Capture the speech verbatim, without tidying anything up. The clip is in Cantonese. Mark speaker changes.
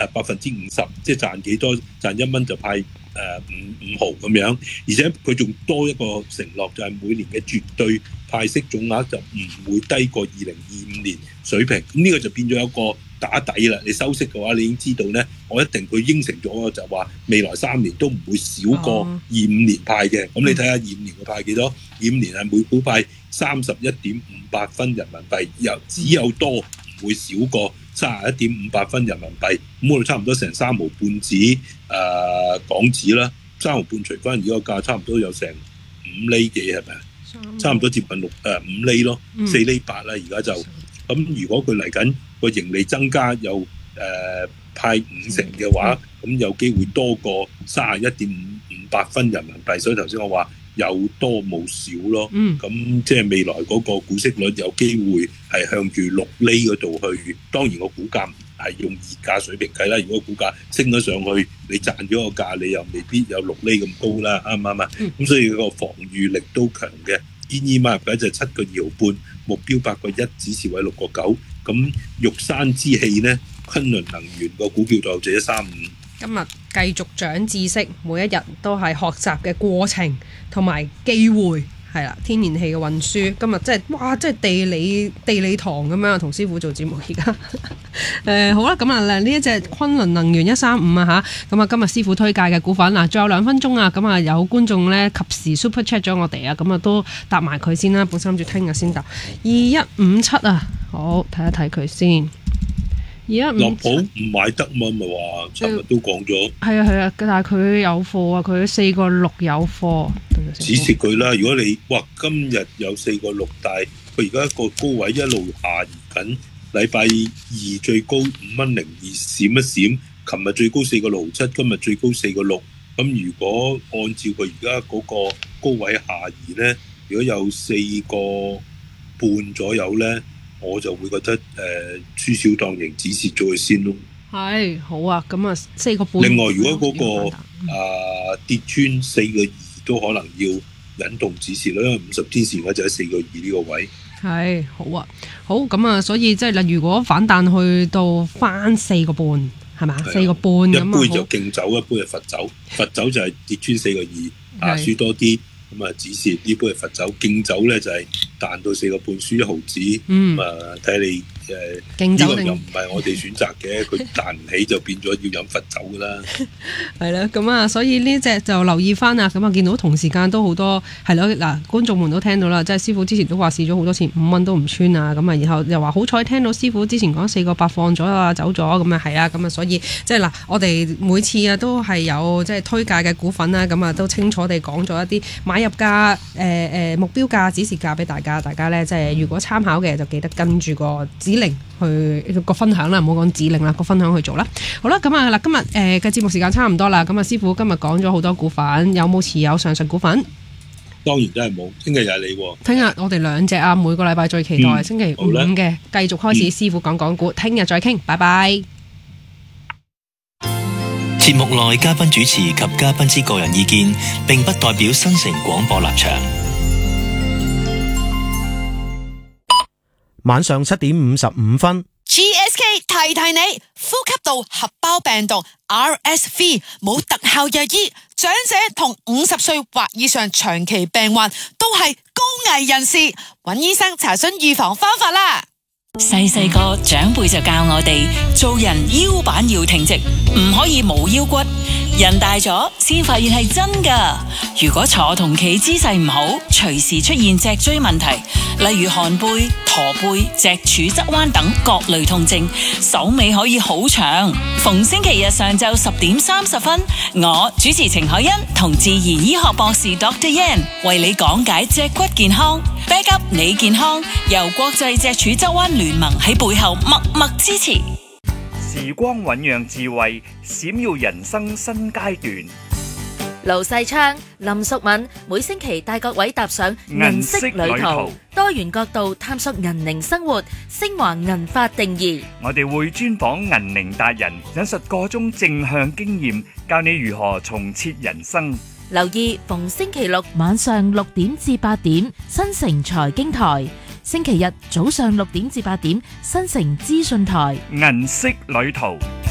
Speaker 1: 誒百分之五十，即係賺幾多賺一蚊就派誒五五毫咁樣，而且佢仲多一個承諾，就係每年嘅絕對派息總額就唔會低過二零二五年水平。咁呢個就變咗一個打底啦。你收息嘅話，你已經知道咧，我一定佢應承咗就話未來三年都唔會少過二五年派嘅。咁、哦、你睇下二五年嘅派幾多？二五年係每股派三十一點五八分人民幣，又只有多唔會少過三十一點五八分人民幣。咁我哋差唔多成三毫半紙誒、呃、港紙啦，三毫半除翻而家個價差唔多有成五厘幾係咪啊？差唔多接近六誒五厘咯，四厘八啦，而家就咁。如果佢嚟緊個盈利增加又誒、呃、派五成嘅話，咁有機會多過三十一點五五八分人民幣。所以頭先我話有多冇少咯，咁即係未來嗰個股息率有機會係向住六厘嗰度去。當然個股價係用現價水平計啦。如果股價升咗上去，你賺咗個價，你又未必有六厘咁高啦，啱唔啱啊？咁、嗯、所以個防禦力都強嘅。建議買入價就係七個二毫半，目標八個一，指示位六個九。咁玉山之氣呢，昆侖能源個股票就係一三五。
Speaker 2: 今日繼續長知識，每一日都係學習嘅過程同埋機會。係啦，天然氣嘅運輸，今日即係哇，即係地理地理堂咁樣同師傅做節目而家。誒好啦，咁啊呢一隻昆侖能源一三五啊吓，咁啊今日師傅推介嘅股份嗱，仲有兩分鐘啊，咁啊有觀眾咧及時 super chat 咗我哋啊，咁啊都答埋佢先啦，本身諗住聽日先答。二一五七啊，好睇一睇佢先。
Speaker 1: 樂普唔買得嘛，咪話尋日都講咗。係
Speaker 2: 啊係啊，但係佢有貨啊，佢四個六有貨。
Speaker 1: 指示佢啦，如果你哇今日有四個六，但係佢而家個高位一路下移緊，禮拜二最高五蚊零二閃一閃，琴日最高四個六毫七，今日最高四個六。咁如果按照佢而家嗰個高位下移咧，如果有四個半左右咧，我就會覺得誒輸少當贏，指示咗佢先咯。係好啊，咁啊四個半。另外，如果嗰、那個啊、呃、跌穿四個二，都可能要引動指示啦，因為五十天線嘅就喺四個二呢個位。係好啊，好咁啊，所以即係如果反彈去到翻四個半，係咪？四個半咁啊，一杯就競走，一杯係罰走，罰走就係跌穿四個二，啊輸多啲。咁啊，指示呢杯係罰走，競走咧就係彈到四個半，輸一毫子。咁啊，睇下你誒呢個又唔係我哋選擇嘅，佢彈唔起就變咗要飲罰走噶啦。係啦，咁啊，所以呢隻就留意翻啊。咁啊，見到同時間都好多係咯，嗱，觀眾們都聽到啦，即係師傅之前都話試咗好多次五蚊都唔穿啊。咁啊，然後又話好彩聽到師傅之前講四個八放咗啊，走咗咁啊，係啊，咁啊，所以即係嗱，我哋每次啊都係有即係推介嘅股份啦，咁啊都清楚地講咗一啲買入價、誒、呃、誒目標價、指示價俾大家，大家咧即係如果參考嘅就記得跟住個指令去個分享啦，唔好講指令啦，個分享去做啦。好啦，咁啊嗱，今日誒嘅節目時間差唔多啦，咁啊師傅今日講咗好多股份，有冇持有上述股份？ 當然真係冇，聽日又係你喎。聽日我
Speaker 2: 哋兩隻啊，每個禮拜最期待、嗯、星期五嘅繼續開始師傅講講股，聽日再傾，拜拜。
Speaker 3: 節目內嘉賓主持及嘉賓之個人意見，並不代表新城廣播立場。
Speaker 4: 晚上七點五十五分
Speaker 5: ，G S K 提提你，呼吸道合胞病毒 R S V 冇特效藥醫，長者同五十歲或以上長期病患都係高危人士，揾醫生查詢預防方法啦。
Speaker 6: 細細個長輩就教我哋做人腰板要挺直，唔可以冇腰骨。人大咗先發現係真噶。如果坐同企姿勢唔好，隨時出現脊椎問題，例如寒背、駝背、脊柱側彎等各類痛症，手尾可以好長。逢星期日上晝十點三十分，我主持程海欣同自然醫學博士 Doctor Yan 為你講解脊骨健康。Back up 你健康，由國際脊柱側彎聯盟喺背後默默支持。
Speaker 7: 時光醞釀智慧，閃耀人生新階段。
Speaker 8: 盧世昌、林淑敏每星期帶各位踏上銀色旅途，多元角度探索銀齡生活，升華銀髮定義。
Speaker 7: 我哋會專訪銀齡達人，引述個中正向經驗，教你如何重設人生。
Speaker 8: 留意逢星期六晚上六點至八點，新城財經台；星期日早上六點至八點，新城資訊台。
Speaker 7: 銀色旅途。